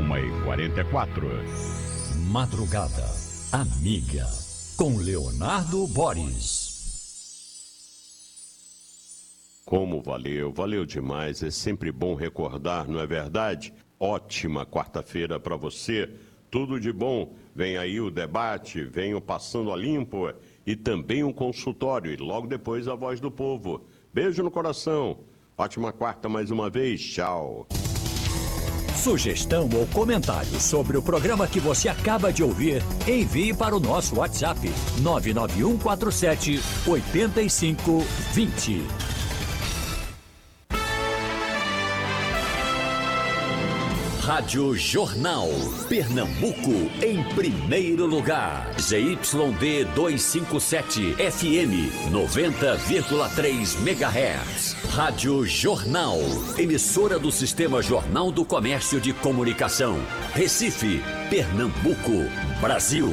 1h44. Madrugada Amiga, com Leonardo Boris. Como valeu demais, é sempre bom recordar, não é verdade? Ótima quarta-feira para você, tudo de bom. Vem aí o debate, vem o Passando a Limpo e também um consultório e logo depois a Voz do Povo. Beijo no coração, ótima quarta mais uma vez, tchau. Sugestão ou comentário sobre o programa que você acaba de ouvir, envie para o nosso WhatsApp 99147-8520. Rádio Jornal, Pernambuco, em primeiro lugar. ZYD 257, FM 90,3 MHz. Rádio Jornal, emissora do Sistema Jornal do Comércio de Comunicação. Recife, Pernambuco, Brasil.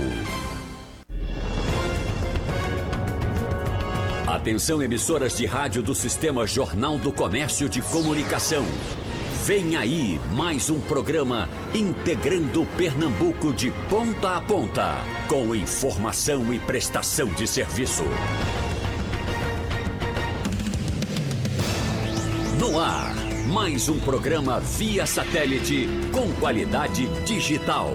Atenção, emissoras de rádio do Sistema Jornal do Comércio de Comunicação. Vem aí mais um programa integrando Pernambuco de ponta a ponta, com informação e prestação de serviço. No ar, mais um programa via satélite com qualidade digital.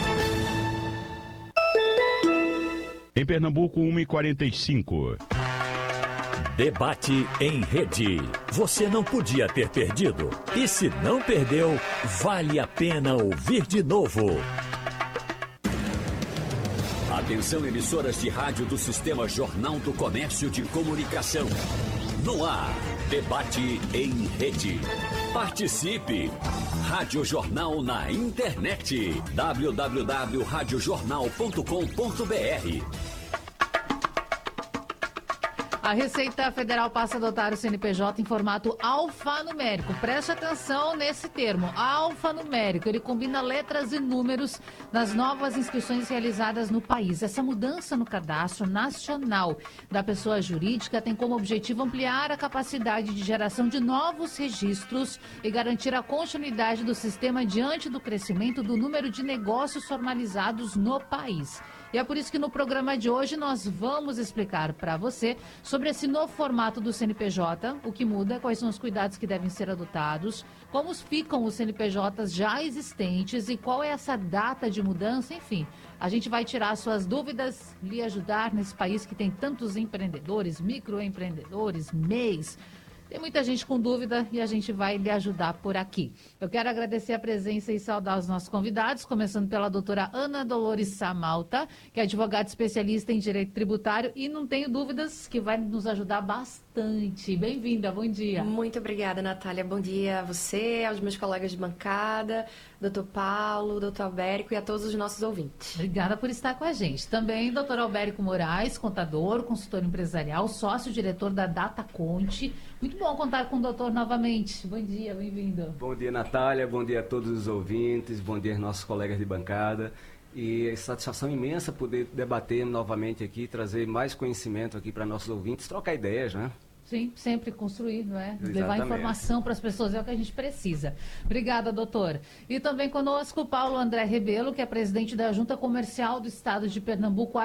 Em Pernambuco, 1h45. Debate em rede. Você não podia ter perdido. E se não perdeu, vale a pena ouvir de novo. Atenção, emissoras de rádio do Sistema Jornal do Comércio de Comunicação. No ar, debate em rede. Participe! Rádio Jornal na internet. www.radiojornal.com.br. A Receita Federal passa a adotar o CNPJ em formato alfanumérico. Preste atenção nesse termo, alfanumérico. Ele combina letras e números nas novas inscrições realizadas no país. Essa mudança no cadastro nacional da pessoa jurídica tem como objetivo ampliar a capacidade de geração de novos registros e garantir a continuidade do sistema diante do crescimento do número de negócios formalizados no país. E é por isso que no programa de hoje nós vamos explicar para você sobre esse novo formato do CNPJ, o que muda, quais são os cuidados que devem ser adotados, como ficam os CNPJs já existentes e qual é essa data de mudança, enfim. A gente vai tirar suas dúvidas, lhe ajudar nesse país que tem tantos empreendedores, microempreendedores, MEIs. Tem muita gente com dúvida e a gente vai lhe ajudar por aqui. Eu quero agradecer a presença e saudar os nossos convidados, começando pela doutora Ana Dolores Samalta, que é advogada especialista em direito tributário e não tenho dúvidas que vai nos ajudar bastante. Bem-vinda, bom dia. Muito obrigada, Natália. Bom dia a você, aos meus colegas de bancada, doutor Paulo, doutor Albérico e a todos os nossos ouvintes. Obrigada por estar com a gente. Também doutor Albérico Moraes, contador, consultor empresarial, sócio-diretor da Dataconte. Muito bom contar com o doutor novamente. Bom dia, bem-vindo. Bom dia, Natália. Bom dia a todos os ouvintes. Bom dia aos nossos colegas de bancada. E é satisfação imensa poder debater novamente aqui, trazer mais conhecimento aqui para nossos ouvintes, trocar ideias, né? Sim, sempre construir, não é? Exatamente. Levar informação para as pessoas é o que a gente precisa. Obrigada, doutor. E também conosco o Paulo André Rebelo, que é presidente da Junta Comercial do Estado de Pernambuco,